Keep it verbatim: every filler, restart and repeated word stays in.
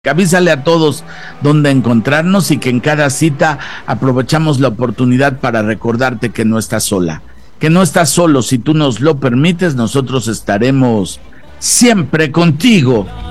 Avísale a todos dónde encontrarnos y que en cada cita aprovechamos la oportunidad para recordarte que no estás sola, que no estás solo. Si tú nos lo permites, nosotros estaremos siempre contigo.